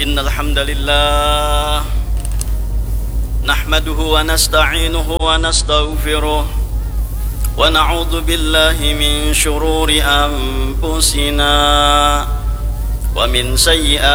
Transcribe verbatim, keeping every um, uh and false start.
إن الحمد لله نحمده ونستعينه ونستغفره ونعوذ بالله من شرور أنفسنا ومن سيئات